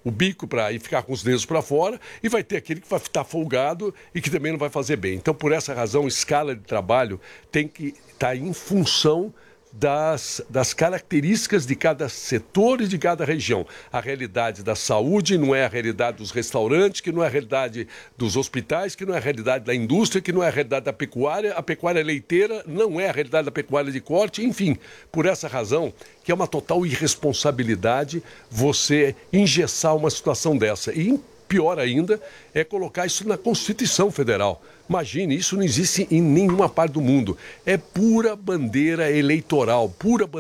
o bico para ir ficar com os dedos para fora, e vai ter aquele que vai estar folgado e que também não vai fazer bem. Então, por essa razão, escala de trabalho tem que estar em função das características de cada setor e de cada região. A realidade da saúde não é a realidade dos restaurantes, que não é a realidade dos hospitais, que não é a realidade da indústria, que não é a realidade da pecuária. A pecuária leiteira não é a realidade da pecuária de corte. Enfim, por essa razão, que é uma total irresponsabilidade você engessar uma situação dessa. E pior ainda é colocar isso na Constituição Federal. Imagine, isso não existe em nenhuma parte do mundo. É pura bandeira eleitoral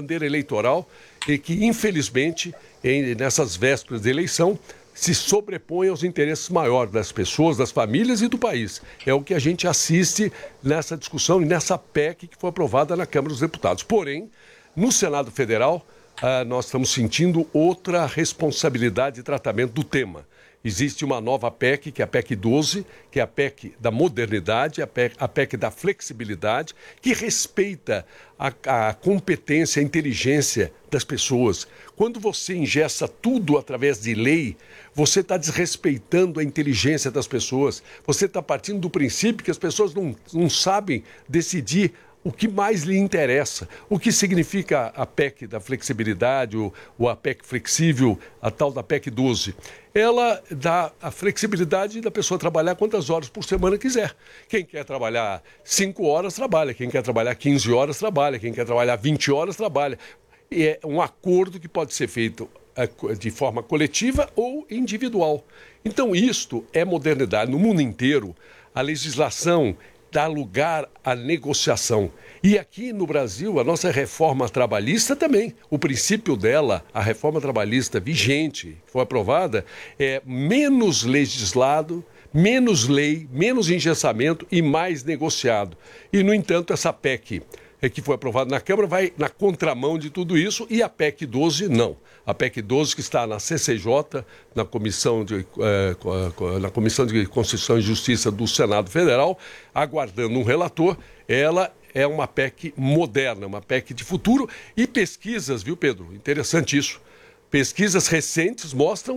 e que, infelizmente, nessas vésperas de eleição, se sobrepõe aos interesses maiores das pessoas, das famílias e do país. É o que a gente assiste nessa discussão e nessa PEC que foi aprovada na Câmara dos Deputados. Porém, no Senado Federal, nós estamos sentindo outra responsabilidade de tratamento do tema. Existe uma nova PEC, que é a PEC 12, que é a PEC da modernidade, a PEC da flexibilidade, que respeita a competência, a inteligência das pessoas. Quando você ingessa tudo através de lei, você está desrespeitando a inteligência das pessoas. Você está partindo do princípio que as pessoas não sabem decidir o que mais lhe interessa. O que significa a PEC da flexibilidade, ou a PEC flexível, a tal da PEC 12? Ela dá a flexibilidade da pessoa trabalhar quantas horas por semana quiser. Quem quer trabalhar 5 horas, trabalha. Quem quer trabalhar 15 horas, trabalha. Quem quer trabalhar 20 horas, trabalha. E é um acordo que pode ser feito de forma coletiva ou individual. Então, isto é modernidade. No mundo inteiro, a legislação dá lugar à negociação. E aqui no Brasil, a nossa reforma trabalhista também. O princípio dela, a reforma trabalhista vigente, que foi aprovada, é menos legislado, menos lei, menos engessamento e mais negociado. E, no entanto, essa PEC que foi aprovada na Câmara vai na contramão de tudo isso, e a PEC 12 não. A PEC 12, que está na CCJ, na Comissão de Constituição e Justiça do Senado Federal, aguardando um relator, ela é uma PEC moderna, uma PEC de futuro. E pesquisas, viu, Pedro? Interessante isso. Pesquisas recentes mostram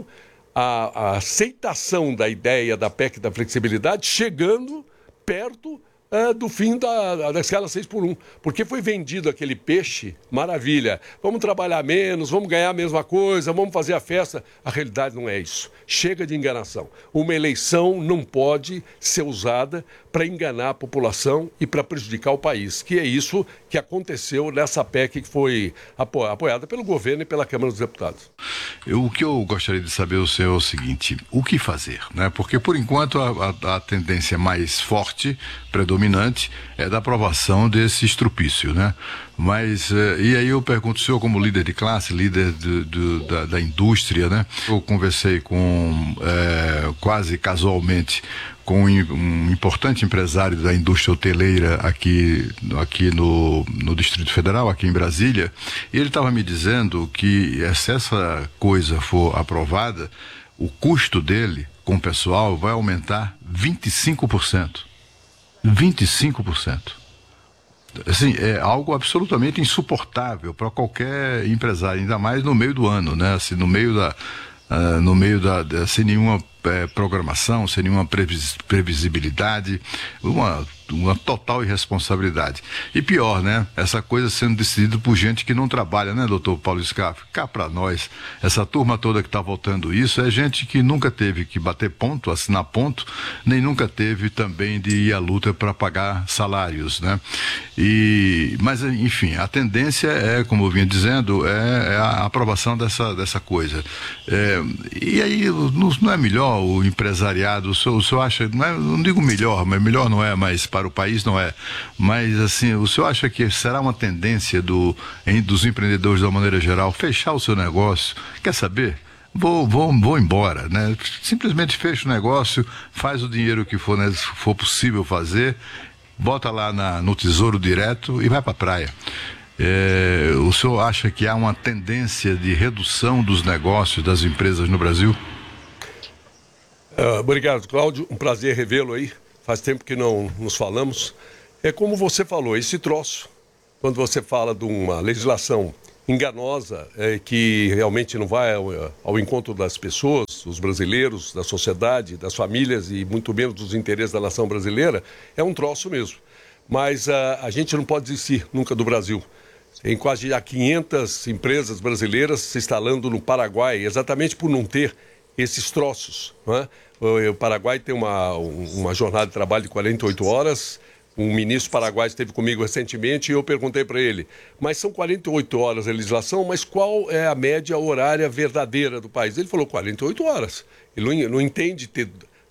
a aceitação da ideia da PEC da flexibilidade chegando perto do fim da escala 6x1, porque foi vendido aquele peixe, maravilha, vamos trabalhar menos, vamos ganhar a mesma coisa, vamos fazer a festa. A realidade não é isso. Chega de enganação. Uma eleição não pode ser usada para enganar a população e para prejudicar o país, que é isso que aconteceu nessa PEC que foi apoiada pelo governo e pela Câmara dos Deputados. O que eu gostaria de saber do senhor é o seguinte: o que fazer, né? Porque, por enquanto, a tendência mais forte, predominante, é da aprovação desse estrupício, né? Mas, e aí eu pergunto, o senhor como líder de classe, líder da indústria, né? Eu conversei quase casualmente com um importante empresário da indústria hoteleira aqui no Distrito Federal, aqui em Brasília, e ele estava me dizendo que se essa coisa for aprovada, o custo dele com o pessoal vai aumentar 25%. 25%. Assim, é algo absolutamente insuportável para qualquer empresário, ainda mais no meio do ano, né? Assim, no meio sem nenhuma programação, sem nenhuma previsibilidade, uma total irresponsabilidade. E pior, né? Essa coisa sendo decidida por gente que não trabalha, né, doutor Paulo Scaff? Cá para nós, essa turma toda que está votando isso é gente que nunca teve que bater ponto, assinar ponto, nem nunca teve também de ir à luta para pagar salários, né? Mas, enfim, a tendência é, como eu vinha dizendo, é a aprovação dessa coisa. E aí, não é melhor o empresariado, o senhor acha, não digo melhor, mas melhor não é, mas para o país não é, mas assim, o senhor acha que será uma tendência dos empreendedores de uma maneira geral fechar o seu negócio? Quer saber? Vou embora, né? Simplesmente fecha o negócio, faz o dinheiro que for, né, for possível fazer, bota lá no Tesouro Direto e vai para a praia. O senhor acha que há uma tendência de redução dos negócios das empresas no Brasil? Obrigado, Cláudio. Um prazer revê-lo aí. Faz tempo que não nos falamos. É como você falou, esse troço, quando você fala de uma legislação enganosa, que realmente não vai ao encontro das pessoas, dos brasileiros, da sociedade, das famílias e muito menos dos interesses da nação brasileira, é um troço mesmo. Mas a gente não pode desistir nunca do Brasil. Tem quase já 500 empresas brasileiras se instalando no Paraguai, exatamente por não ter esses troços. Não é? O Paraguai tem uma jornada de trabalho de 48 horas. Um ministro paraguaio esteve comigo recentemente e eu perguntei para ele, mas são 48 horas a legislação, mas qual é a média horária verdadeira do país? Ele falou 48 horas. Ele não entende ter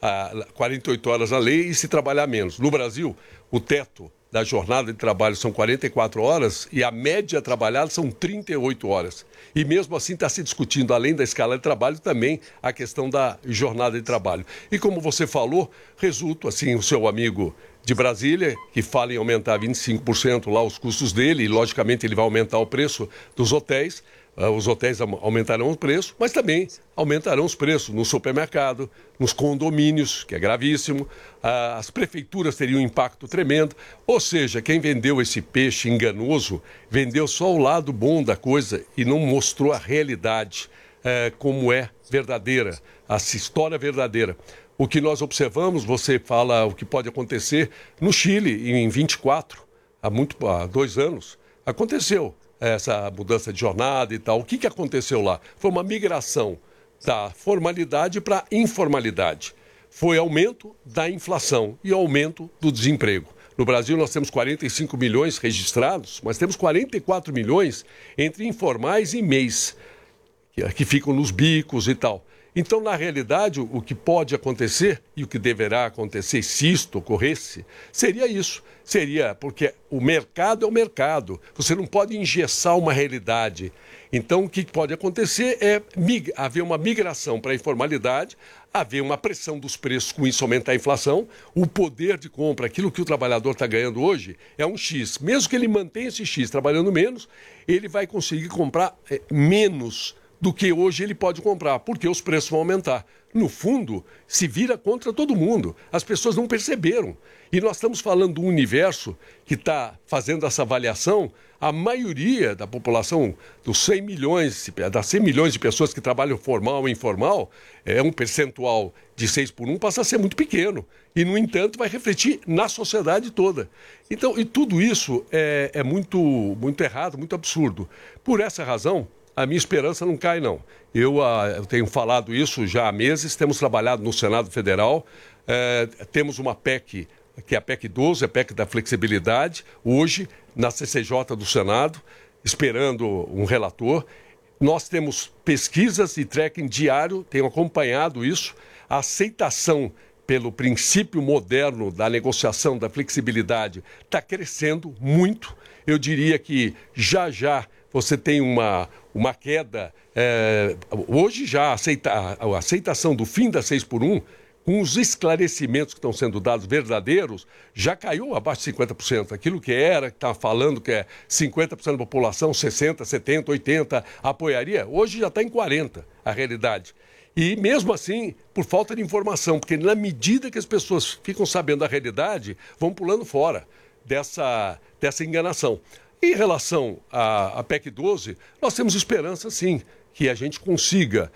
48 horas na lei e se trabalhar menos. No Brasil, o teto da jornada de trabalho são 44 horas e a média trabalhada são 38 horas. E mesmo assim está se discutindo, além da escala de trabalho, também a questão da jornada de trabalho. E como você falou, resulta, assim, o seu amigo de Brasília, que fala em aumentar 25% lá os custos dele, e logicamente ele vai aumentar o preço dos hotéis. Os hotéis aumentarão o preço, mas também aumentarão os preços no supermercado, nos condomínios, que é gravíssimo. As prefeituras teriam um impacto tremendo. Ou seja, quem vendeu esse peixe enganoso, vendeu só o lado bom da coisa e não mostrou a realidade como é verdadeira, a história verdadeira. O que nós observamos, você fala o que pode acontecer no Chile, em 24, há 2 anos, aconteceu essa mudança de jornada e tal. O que aconteceu lá? Foi uma migração da formalidade para a informalidade. Foi aumento da inflação e aumento do desemprego. No Brasil nós temos 45 milhões registrados, mas temos 44 milhões entre informais e MEIs, que ficam nos bicos e tal. Então, na realidade, o que pode acontecer e o que deverá acontecer, se isto ocorresse, seria isso. Seria porque o mercado é o mercado. Você não pode engessar uma realidade. Então, o que pode acontecer é haver uma migração para a informalidade, haver uma pressão dos preços, com isso aumentar a inflação, o poder de compra, aquilo que o trabalhador está ganhando hoje, é um X. Mesmo que ele mantenha esse X trabalhando menos, ele vai conseguir comprar menos do que hoje ele pode comprar, porque os preços vão aumentar. No fundo, se vira contra todo mundo. As pessoas não perceberam. E nós estamos falando do universo que está fazendo essa avaliação. A maioria da população, das 100 milhões de pessoas que trabalham formal e informal, um percentual de 6 por 1 passa a ser muito pequeno. E, no entanto, vai refletir na sociedade toda. Então, e tudo isso é muito, muito errado, muito absurdo. Por essa razão, a minha esperança não cai, não. Eu tenho falado isso já há meses, temos trabalhado no Senado Federal, temos uma PEC, que é a PEC 12, a PEC da flexibilidade, hoje na CCJ do Senado, esperando um relator. Nós temos pesquisas e tracking diário, tenho acompanhado isso, a aceitação pelo princípio moderno da negociação, da flexibilidade, está crescendo muito. Eu diria que já você tem uma queda. Hoje já a aceitação do fim da 6 por 1, com os esclarecimentos que estão sendo dados verdadeiros, já caiu abaixo de 50%. Aquilo que está falando que é 50% da população, 60%, 70%, 80% apoiaria, hoje já está em 40% a realidade. E mesmo assim, por falta de informação, porque na medida que as pessoas ficam sabendo a realidade, vão pulando fora dessa enganação. Em relação à PEC 12, nós temos esperança, sim, que a gente consiga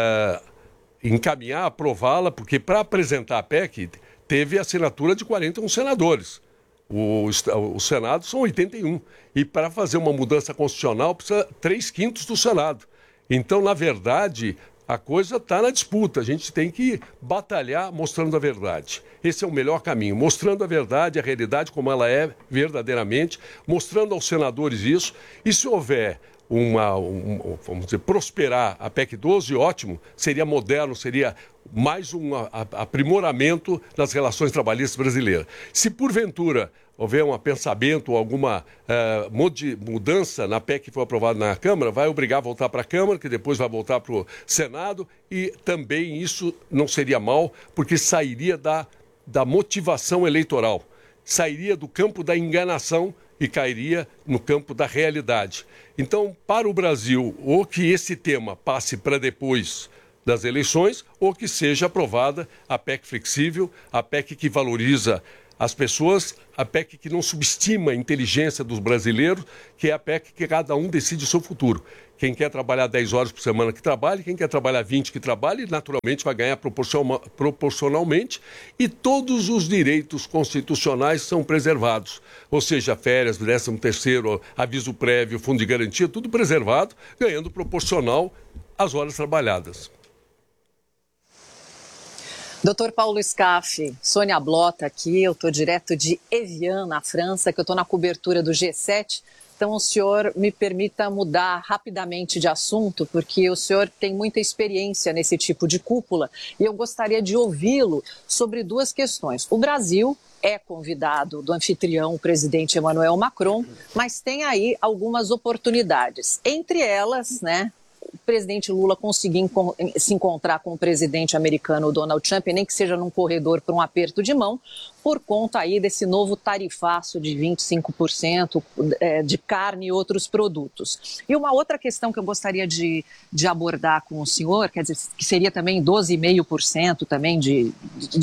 encaminhar, aprová-la, porque para apresentar a PEC teve a assinatura de 41 senadores. O Senado são 81. E para fazer uma mudança constitucional precisa 3/5 do Senado. Então, na verdade, a coisa está na disputa. A gente tem que batalhar mostrando a verdade. Esse é o melhor caminho, mostrando a verdade, a realidade como ela é verdadeiramente, mostrando aos senadores isso. E se houver vamos dizer, prosperar a PEC 12, ótimo, seria moderno, seria mais um aprimoramento das relações trabalhistas brasileiras. Se porventura houver um pensamento ou alguma mudança na PEC que foi aprovada na Câmara, vai obrigar a voltar para a Câmara, que depois vai voltar para o Senado, e também isso não seria mal, porque sairia da motivação eleitoral, sairia do campo da enganação e cairia no campo da realidade. Então, para o Brasil, ou que esse tema passe para depois das eleições, ou que seja aprovada a PEC flexível, a PEC que valoriza as pessoas, a PEC que não subestima a inteligência dos brasileiros, que é a PEC que cada um decide o seu futuro. Quem quer trabalhar 10 horas por semana que trabalhe, quem quer trabalhar 20 que trabalhe, naturalmente vai ganhar proporcionalmente, e todos os direitos constitucionais são preservados. Ou seja, férias, 13º, aviso prévio, fundo de garantia, tudo preservado, ganhando proporcional às horas trabalhadas. Doutor Paulo Scaff, Sônia Blota aqui, eu estou direto de Evian, na França, que eu estou na cobertura do G7. Então, o senhor me permita mudar rapidamente de assunto, porque o senhor tem muita experiência nesse tipo de cúpula e eu gostaria de ouvi-lo sobre duas questões. O Brasil é convidado do anfitrião, o presidente Emmanuel Macron, mas tem aí algumas oportunidades. Entre elas, né, o presidente Lula conseguir se encontrar com o presidente americano Donald Trump, nem que seja num corredor para um aperto de mão, por conta aí desse novo tarifaço de 25% de carne e outros produtos. E uma outra questão que eu gostaria de abordar com o senhor, quer dizer, que seria também 12,5% também de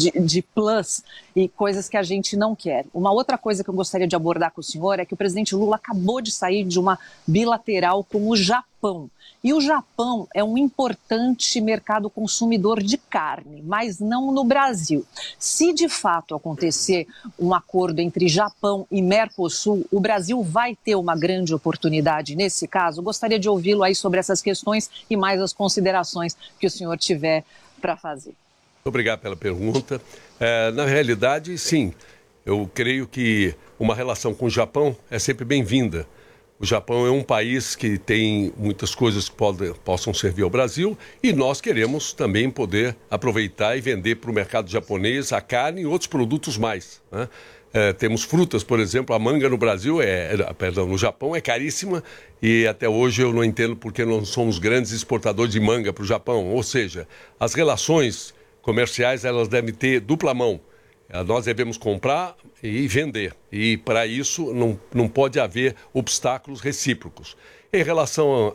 plus e coisas que a gente não quer. Uma outra coisa que eu gostaria de abordar com o senhor é que o presidente Lula acabou de sair de uma bilateral com o Japão. E o Japão é um importante mercado consumidor de carne, mas não no Brasil. Se de fato acontecer um acordo entre Japão e Mercosul, o Brasil vai ter uma grande oportunidade nesse caso? Gostaria de ouvi-lo aí sobre essas questões e mais as considerações que o senhor tiver para fazer. Obrigado pela pergunta. Na realidade, sim, eu creio que uma relação com o Japão é sempre bem-vinda. O Japão é um país que tem muitas coisas que possam servir ao Brasil e nós queremos também poder aproveitar e vender para o mercado japonês a carne e outros produtos mais, né? Temos frutas, por exemplo, a manga no Brasil no Japão é caríssima e até hoje eu não entendo porque não somos grandes exportadores de manga para o Japão. Ou seja, as relações comerciais elas devem ter dupla mão. Nós devemos comprar e vender. E, para isso, não pode haver obstáculos recíprocos. Em relação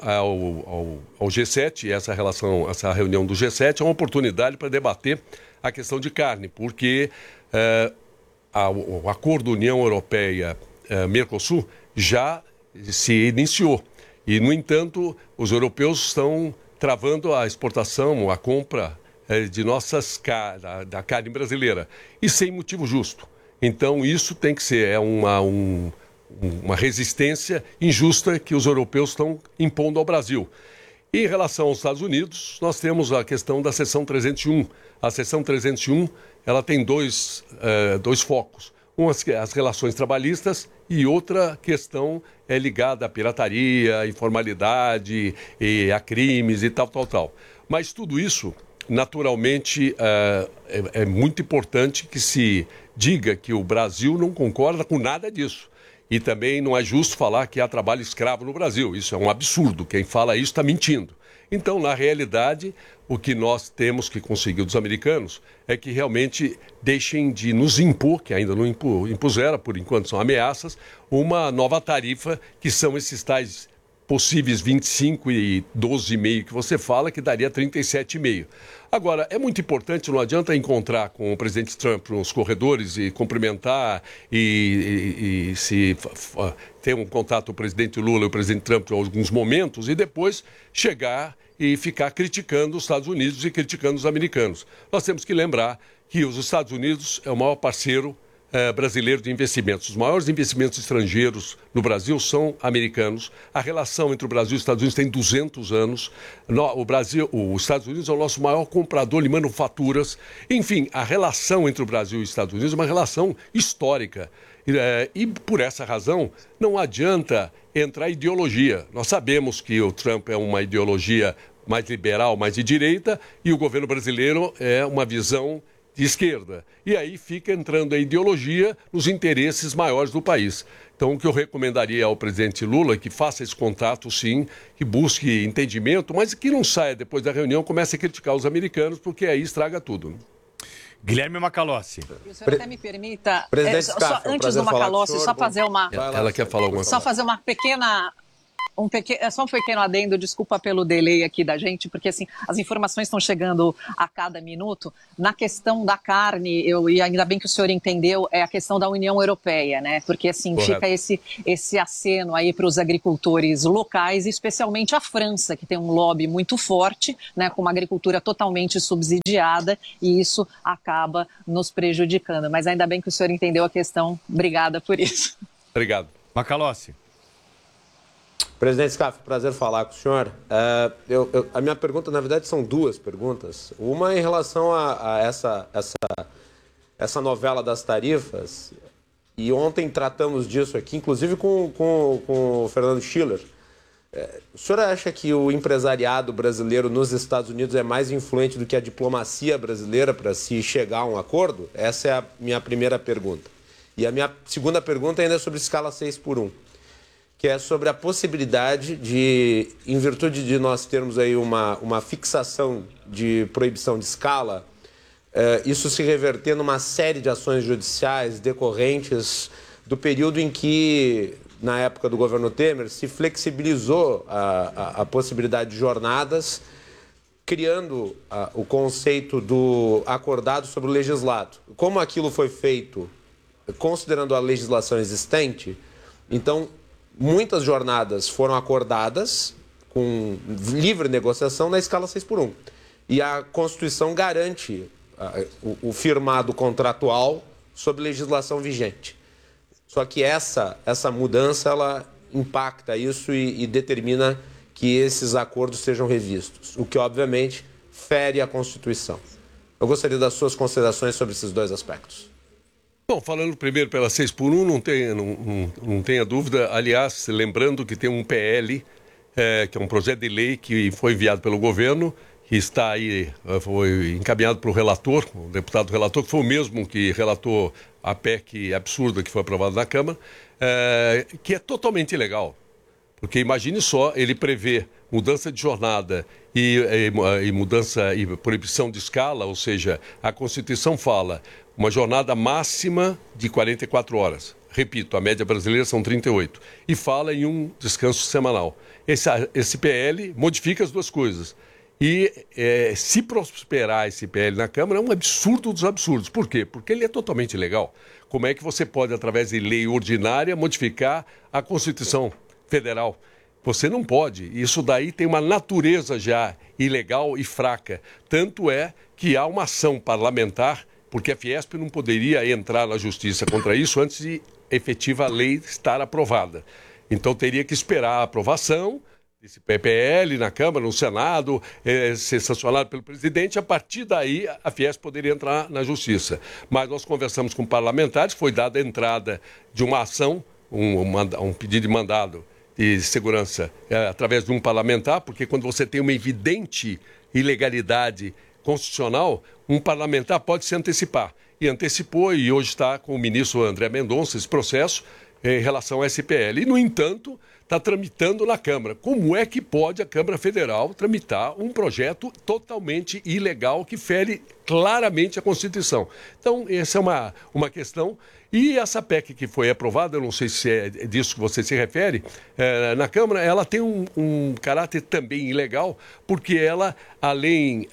ao G7, essa reunião do G7 é uma oportunidade para debater a questão de carne, porque o acordo União Europeia-Mercosul já se iniciou. E, no entanto, os europeus estão travando a exportação, a compra de da carne brasileira, e sem motivo justo. Então, isso tem que ser uma resistência injusta que os europeus estão impondo ao Brasil. E, em relação aos Estados Unidos, nós temos a questão da seção 301. A seção 301 ela tem dois focos. Uma, as relações trabalhistas, e outra questão é ligada à pirataria, informalidade, a crimes e tal. Mas tudo isso, naturalmente, é muito importante que se diga que o Brasil não concorda com nada disso. E também não é justo falar que há trabalho escravo no Brasil. Isso é um absurdo. Quem fala isso está mentindo. Então, na realidade, o que nós temos que conseguir dos americanos é que realmente deixem de nos impor, que ainda não impuseram, por enquanto são ameaças, uma nova tarifa, que são esses tais possíveis 25 e 12,5 que você fala, que daria 37,5. Agora, é muito importante, não adianta encontrar com o presidente Trump nos corredores e cumprimentar e se ter um contato com o presidente Lula e o presidente Trump em alguns momentos e depois chegar e ficar criticando os Estados Unidos e criticando os americanos. Nós temos que lembrar que os Estados Unidos é o maior parceiro brasileiro de investimentos. Os maiores investimentos estrangeiros no Brasil são americanos. A relação entre o Brasil e os Estados Unidos tem 200 anos. Os Estados Unidos é o nosso maior comprador de manufaturas. Enfim, a relação entre o Brasil e os Estados Unidos é uma relação histórica. E por essa razão, não adianta entrar em ideologia. Nós sabemos que o Trump é uma ideologia mais liberal, mais de direita, e o governo brasileiro é uma visão de esquerda. E aí fica entrando a ideologia nos interesses maiores do país. Então, o que eu recomendaria ao presidente Lula é que faça esse contato, sim, que busque entendimento, mas que não saia depois da reunião e comece a criticar os americanos, porque aí estraga tudo. Guilherme Macalossi. O senhor até me permita, Scaff, antes do Macalossi, só fazer uma... Ela quer falar alguma coisa. Só fazer uma pequena Só um pequeno adendo, desculpa pelo delay aqui da gente, porque assim, as informações estão chegando a cada minuto. Na questão da carne, e ainda bem que o senhor entendeu, é a questão da União Europeia, né? Porque assim, fica esse aceno aí para os agricultores locais, especialmente a França, que tem um lobby muito forte, né, com uma agricultura totalmente subsidiada, e isso acaba nos prejudicando. Mas ainda bem que o senhor entendeu a questão. Obrigada por isso. Obrigado. Macalossi. Presidente Scaff, prazer falar com o senhor. A minha pergunta, na verdade, são duas perguntas. Uma em relação a essa novela das tarifas, e ontem tratamos disso aqui, inclusive com o Fernando Schiller. O senhor acha que o empresariado brasileiro nos Estados Unidos é mais influente do que a diplomacia brasileira para se chegar a um acordo? Essa é a minha primeira pergunta. E a minha segunda pergunta ainda é sobre escala 6x1. Que é sobre a possibilidade de, em virtude de nós termos aí uma fixação de proibição de escala, isso se reverter numa série de ações judiciais decorrentes do período em que, na época do governo Temer, se flexibilizou a possibilidade de jornadas, criando o conceito do acordado sobre o legislado. Como aquilo foi feito considerando a legislação existente, então muitas jornadas foram acordadas com livre negociação na escala 6x1. E a Constituição garante o firmado contratual sob legislação vigente. Só que essa mudança ela impacta isso e determina que esses acordos sejam revistos, o que obviamente fere a Constituição. Eu gostaria das suas considerações sobre esses dois aspectos. Bom, falando primeiro pela 6x1, não tenha dúvida. Aliás, lembrando que tem um PL, que é um projeto de lei que foi enviado pelo governo, que está aí, foi encaminhado para o relator, o deputado relator, que foi o mesmo que relatou a PEC absurda que foi aprovada na Câmara, que é totalmente ilegal. Porque imagine só, ele prevê mudança de jornada e mudança e proibição de escala, ou seja, a Constituição fala uma jornada máxima de 44 horas. Repito, a média brasileira são 38. E fala em um descanso semanal. Esse PL modifica as duas coisas. E se prosperar esse PL na Câmara, é um absurdo dos absurdos. Por quê? Porque ele é totalmente ilegal. Como é que você pode, através de lei ordinária, modificar a Constituição Federal? Você não pode. Isso daí tem uma natureza já ilegal e fraca. Tanto é que há uma ação parlamentar, porque a Fiesp não poderia entrar na justiça contra isso antes de efetiva lei estar aprovada. Então teria que esperar a aprovação desse PPL na Câmara, no Senado, ser sancionado pelo presidente. A partir daí a Fiesp poderia entrar na justiça. Mas nós conversamos com parlamentares, foi dada a entrada de uma ação, um pedido de mandado de segurança através de um parlamentar, porque quando você tem uma evidente ilegalidade constitucional, um parlamentar pode se antecipar. E antecipou, e hoje está com o ministro André Mendonça esse processo em relação ao SPL. E, no entanto, está tramitando na Câmara. Como é que pode a Câmara Federal tramitar um projeto totalmente ilegal que fere claramente a Constituição? Então, essa é uma questão. E essa PEC que foi aprovada, eu não sei se é disso que você se refere, na Câmara, ela tem um caráter também ilegal, porque ela, além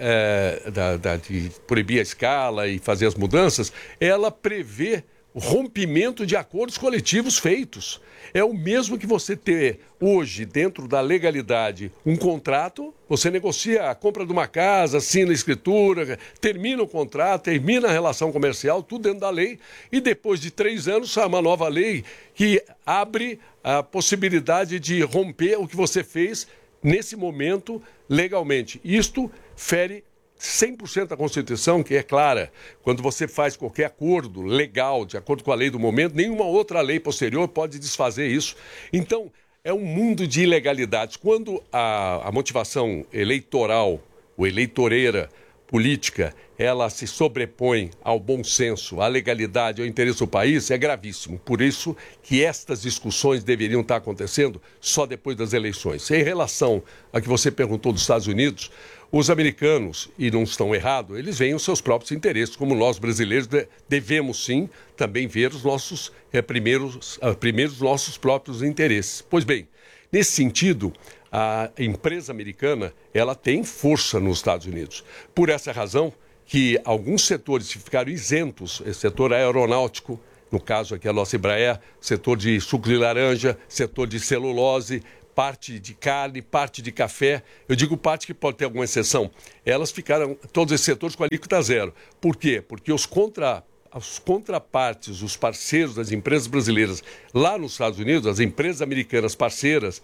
de proibir a escala e fazer as mudanças, ela prevê o rompimento de acordos coletivos feitos. É o mesmo que você ter hoje, dentro da legalidade, um contrato, você negocia a compra de uma casa, assina a escritura, termina o contrato, termina a relação comercial, tudo dentro da lei, e depois de 3 anos sai uma nova lei que abre a possibilidade de romper o que você fez nesse momento legalmente. Isto fere 100% da Constituição, que é clara. Quando você faz qualquer acordo legal, de acordo com a lei do momento, nenhuma outra lei posterior pode desfazer isso. Então, é um mundo de ilegalidades. Quando a motivação eleitoral, ou eleitoreira, política, ela se sobrepõe ao bom senso, à legalidade, ao interesse do país, é gravíssimo. Por isso que estas discussões deveriam estar acontecendo só depois das eleições. Em relação a que você perguntou dos Estados Unidos, os americanos, e não estão errados, eles veem os seus próprios interesses, como nós brasileiros devemos sim também ver os nossos primeiros nossos próprios interesses. Pois bem, Nesse sentido, a empresa americana ela tem força nos Estados Unidos. Por essa razão que alguns setores ficaram isentos, esse setor aeronáutico, no caso aqui a nossa Embraer, setor de suco de laranja, setor de celulose, parte de carne, parte de café. Eu digo parte que pode ter alguma exceção. Elas ficaram, todos esses setores, com a alíquota zero. Por quê? Porque os contrapartes, os parceiros das empresas brasileiras lá nos Estados Unidos, as empresas americanas parceiras,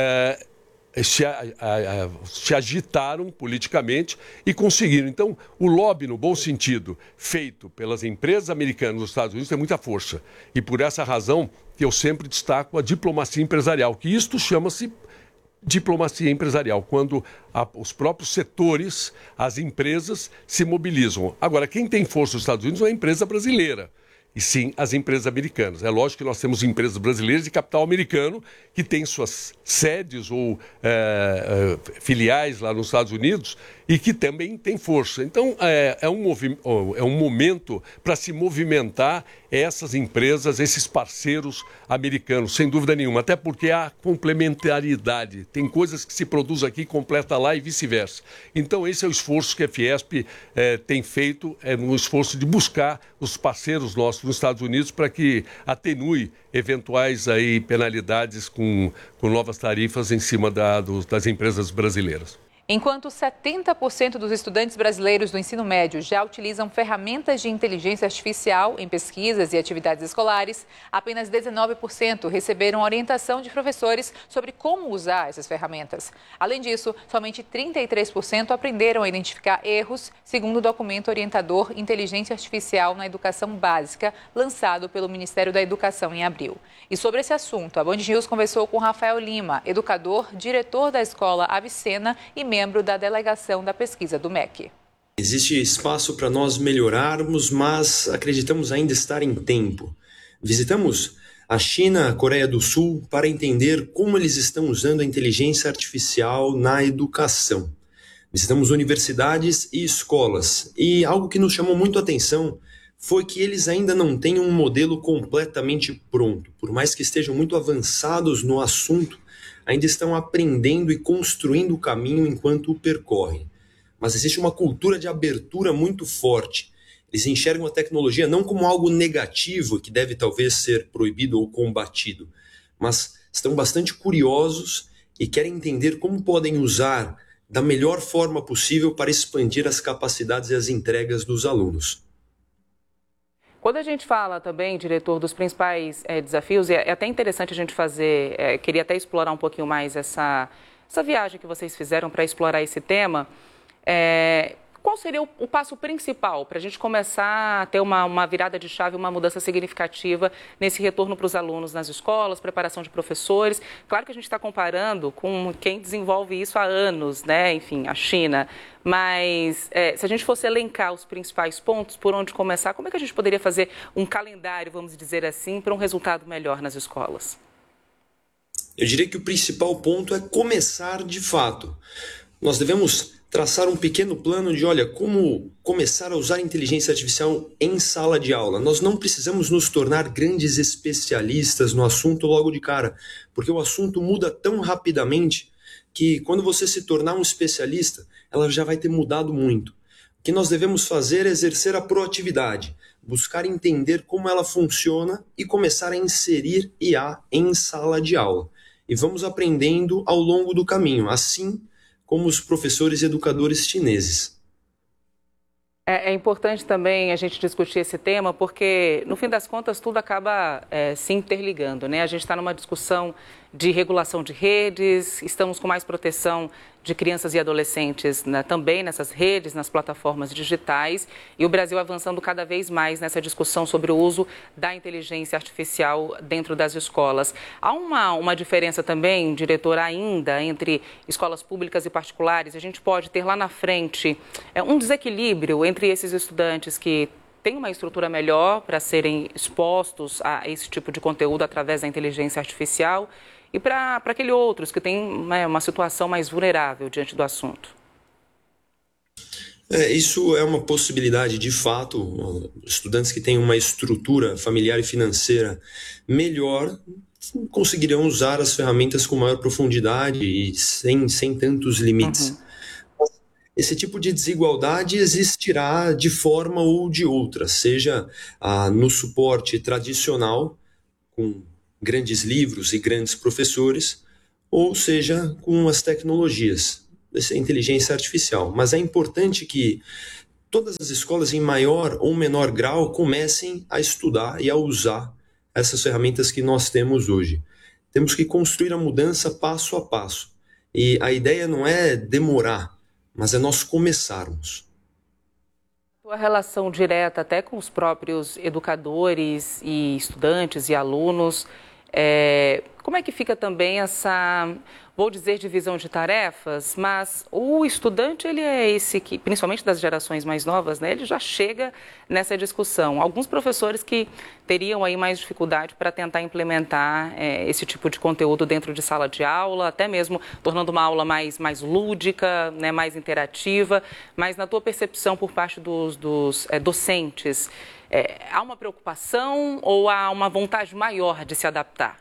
se agitaram politicamente e conseguiram. Então, o lobby, no bom sentido, feito pelas empresas americanas nos Estados Unidos tem muita força. E por essa razão que eu sempre destaco a diplomacia empresarial, que isto chama-se diplomacia empresarial, quando os próprios setores, as empresas se mobilizam. Agora, quem tem força nos Estados Unidos não é a empresa brasileira, e sim as empresas americanas. É lógico que nós temos empresas brasileiras de capital americano que têm suas sedes ou filiais lá nos Estados Unidos e que também têm força. Então, é um momento para se movimentar essas empresas, esses parceiros americanos, sem dúvida nenhuma, até porque há complementaridade. Tem coisas que se produz aqui, completa lá e vice-versa. Então, esse é o esforço que a Fiesp tem feito, no esforço de buscar os parceiros nossos nos Estados Unidos para que atenue eventuais aí penalidades com novas tarifas em cima das empresas brasileiras. Enquanto 70% dos estudantes brasileiros do ensino médio já utilizam ferramentas de inteligência artificial em pesquisas e atividades escolares, apenas 19% receberam orientação de professores sobre como usar essas ferramentas. Além disso, somente 33% aprenderam a identificar erros, segundo o documento orientador Inteligência Artificial na Educação Básica, lançado pelo Ministério da Educação em abril. E sobre esse assunto, a Band News conversou com Rafael Lima, educador, diretor da Escola Avicena e membro da delegação da pesquisa do MEC. Existe espaço para nós melhorarmos, mas acreditamos ainda estar em tempo. Visitamos a China, a Coreia do Sul, para entender como eles estão usando a inteligência artificial na educação. Visitamos universidades e escolas, e algo que nos chamou muito a atenção foi que eles ainda não têm um modelo completamente pronto. Por mais que estejam muito avançados no assunto, ainda estão aprendendo e construindo o caminho enquanto o percorrem. Mas existe uma cultura de abertura muito forte. Eles enxergam a tecnologia não como algo negativo que deve talvez ser proibido ou combatido, mas estão bastante curiosos e querem entender como podem usar da melhor forma possível para expandir as capacidades e as entregas dos alunos. Quando a gente fala também, diretor, dos principais desafios, é até interessante a gente fazer, queria até explorar um pouquinho mais essa viagem que vocês fizeram para explorar esse tema. Qual seria o passo principal para a gente começar a ter uma virada de chave, uma mudança significativa nesse retorno para os alunos nas escolas, preparação de professores? Claro que a gente está comparando com quem desenvolve isso há anos, né? Enfim, a China. Mas se a gente fosse elencar os principais pontos, por onde começar, como é que a gente poderia fazer um calendário, vamos dizer assim, para um resultado melhor nas escolas? Eu diria que o principal ponto é começar de fato. Nós devemos traçar um pequeno plano de, como começar a usar a inteligência artificial em sala de aula. Nós não precisamos nos tornar grandes especialistas no assunto logo de cara, porque o assunto muda tão rapidamente que quando você se tornar um especialista, ela já vai ter mudado muito. O que nós devemos fazer é exercer a proatividade, buscar entender como ela funciona e começar a inserir IA em sala de aula. E vamos aprendendo ao longo do caminho, assim como os professores e educadores chineses. É importante também a gente discutir esse tema, porque, no fim das contas, tudo acaba se interligando, né? A gente está numa discussão de regulação de redes, estamos com mais proteção de crianças e adolescentes, né, também nessas redes, nas plataformas digitais, e o Brasil avançando cada vez mais nessa discussão sobre o uso da inteligência artificial dentro das escolas. Há uma diferença também, diretor, ainda entre escolas públicas e particulares? A gente pode ter lá na frente um desequilíbrio entre esses estudantes que têm uma estrutura melhor para serem expostos a esse tipo de conteúdo através da inteligência artificial e para aqueles outros que têm uma situação mais vulnerável diante do assunto? Isso é uma possibilidade de fato. Estudantes que têm uma estrutura familiar e financeira melhor conseguirão usar as ferramentas com maior profundidade e sem tantos limites. Esse tipo de desigualdade existirá de forma ou de outra, seja no suporte tradicional, com grandes livros e grandes professores, ou seja, com as tecnologias, essa inteligência artificial. Mas é importante que todas as escolas, em maior ou menor grau, comecem a estudar e a usar essas ferramentas que nós temos hoje. Temos que construir a mudança passo a passo. E a ideia não é demorar, mas é nós começarmos. A relação direta até com os próprios educadores e estudantes e alunos, como é que fica também essa, vou dizer, divisão de tarefas, mas o estudante, ele é esse que, principalmente das gerações mais novas, né, ele já chega nessa discussão. Alguns professores que teriam aí mais dificuldade para tentar implementar esse tipo de conteúdo dentro de sala de aula, até mesmo tornando uma aula mais lúdica, né, mais interativa, mas na tua percepção por parte dos docentes, há uma preocupação ou há uma vontade maior de se adaptar?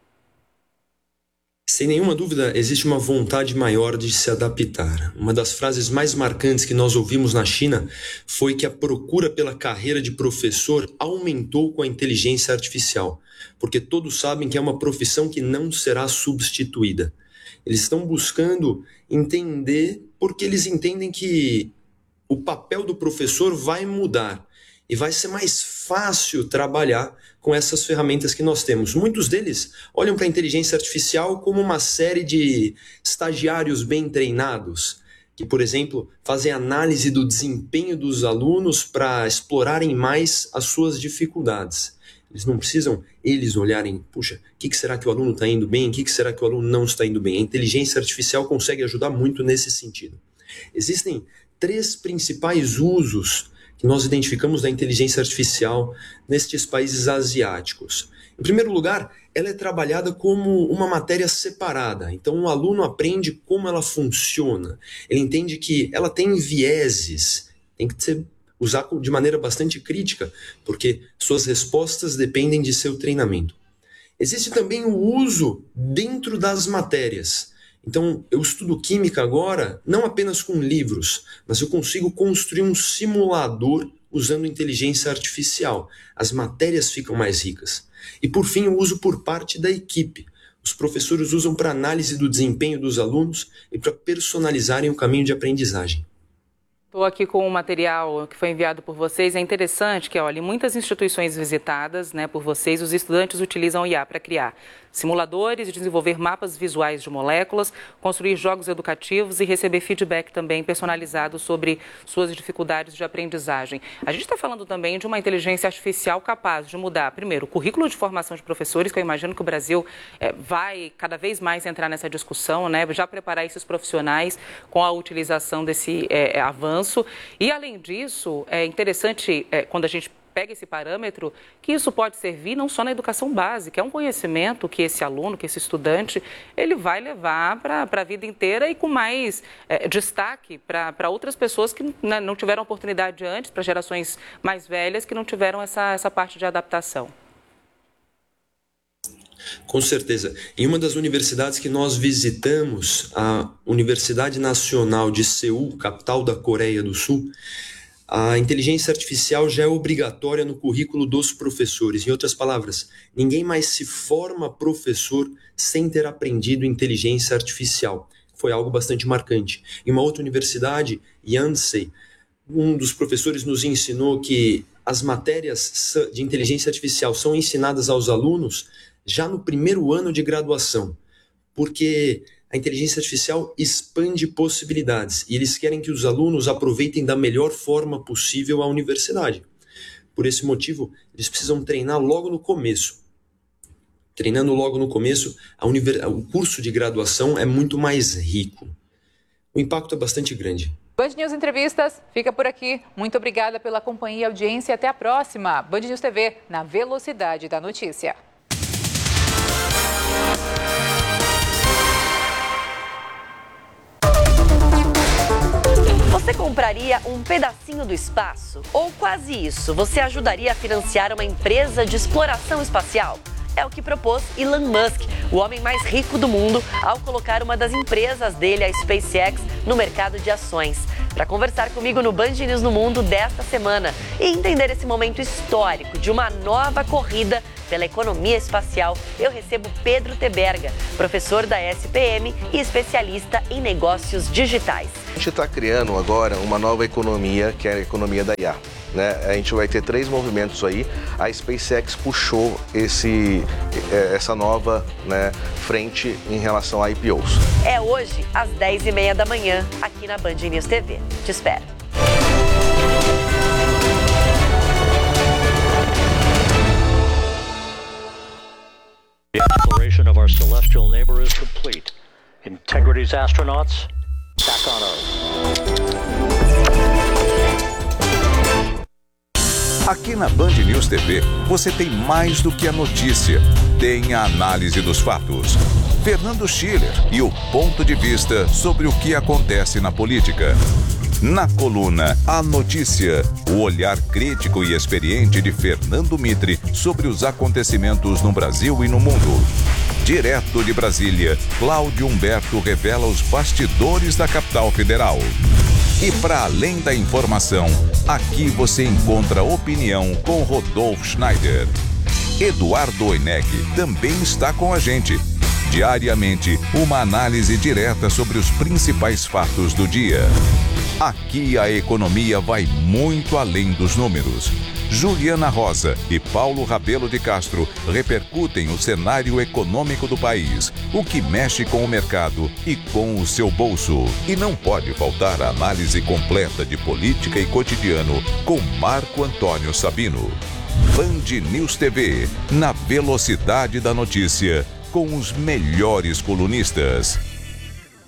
Sem nenhuma dúvida, existe uma vontade maior de se adaptar. Uma das frases mais marcantes que nós ouvimos na China foi que a procura pela carreira de professor aumentou com a inteligência artificial, porque todos sabem que é uma profissão que não será substituída. Eles estão buscando entender, porque eles entendem que o papel do professor vai mudar e vai ser mais fácil trabalhar com essas ferramentas que nós temos. Muitos deles olham para a inteligência artificial como uma série de estagiários bem treinados, que, por exemplo, fazem análise do desempenho dos alunos para explorarem mais as suas dificuldades. Eles não precisam, eles olharem, puxa, o que será que o aluno está indo bem, o que será que o aluno não está indo bem. A inteligência artificial consegue ajudar muito nesse sentido. Existem 3 principais usos que nós identificamos da inteligência artificial nestes países asiáticos. Em primeiro lugar, ela é trabalhada como uma matéria separada. Então, o aluno aprende como ela funciona. Ele entende que ela tem vieses, tem que ser usar de maneira bastante crítica, porque suas respostas dependem de seu treinamento. Existe também o uso dentro das matérias. Então, eu estudo química agora, não apenas com livros, mas eu consigo construir um simulador usando inteligência artificial. As matérias ficam mais ricas. E, por fim, o uso por parte da equipe. Os professores usam para análise do desempenho dos alunos e para personalizarem o caminho de aprendizagem. Estou aqui com um material que foi enviado por vocês. É interessante que, olha, em muitas instituições visitadas, né, por vocês, os estudantes utilizam IA para criar simuladores, desenvolver mapas visuais de moléculas, construir jogos educativos e receber feedback também personalizado sobre suas dificuldades de aprendizagem. A gente está falando também de uma inteligência artificial capaz de mudar, primeiro, o currículo de formação de professores, que eu imagino que o Brasil vai cada vez mais entrar nessa discussão, né, já preparar esses profissionais com a utilização desse avanço. E, além disso, é interessante, quando a gente pega esse parâmetro, que isso pode servir não só na educação básica, é um conhecimento que esse aluno, que esse estudante, ele vai levar para a vida inteira e com mais destaque para outras pessoas que não tiveram oportunidade antes, para gerações mais velhas que não tiveram essa parte de adaptação. Com certeza. Em uma das universidades que nós visitamos, a Universidade Nacional de Seul, capital da Coreia do Sul, a inteligência artificial já é obrigatória no currículo dos professores. Em outras palavras, ninguém mais se forma professor sem ter aprendido inteligência artificial. Foi algo bastante marcante. Em uma outra universidade, Yonsei, um dos professores nos ensinou que as matérias de inteligência artificial são ensinadas aos alunos já no primeiro ano de graduação, porque a inteligência artificial expande possibilidades e eles querem que os alunos aproveitem da melhor forma possível a universidade. Por esse motivo, eles precisam treinar logo no começo. Treinando logo no começo, o curso de graduação é muito mais rico. O impacto é bastante grande. Band News Entrevistas fica por aqui. Muito obrigada pela companhia e audiência. Até a próxima. Band News TV, na velocidade da notícia. Você compraria um pedacinho do espaço? Ou quase isso? Você ajudaria a financiar uma empresa de exploração espacial? É o que propôs Elon Musk, o homem mais rico do mundo, ao colocar uma das empresas dele, a SpaceX, no mercado de ações. Para conversar comigo no Band News no Mundo desta semana e entender esse momento histórico de uma nova corrida pela economia espacial, eu recebo Pedro Teberga, professor da SPM e especialista em negócios digitais. A gente está criando agora uma nova economia, que é a economia da IA. Né? A gente vai ter 3 movimentos aí. A SpaceX puxou essa nova, né, frente em relação a IPOs. É hoje, às 10h30 da manhã, aqui na Band News TV. Te espero. The exploration of our celestial neighbor is complete. Integrity's astronauts back on Earth. Aqui na Band News TV, você tem mais do que a notícia. Tem a análise dos fatos. Fernando Schiller e o ponto de vista sobre o que acontece na política. Na coluna A Notícia, o olhar crítico e experiente de Fernando Mitre sobre os acontecimentos no Brasil e no mundo. Direto de Brasília, Cláudio Humberto revela os bastidores da capital federal. E para além da informação, aqui você encontra opinião com Rodolfo Schneider. Eduardo Oineg também está com a gente. Diariamente, uma análise direta sobre os principais fatos do dia. Aqui a economia vai muito além dos números. Juliana Rosa e Paulo Rabelo de Castro repercutem o cenário econômico do país, o que mexe com o mercado e com o seu bolso. E não pode faltar a análise completa de política e cotidiano com Marco Antônio Sabino. Band News TV, na velocidade da notícia, com os melhores colunistas.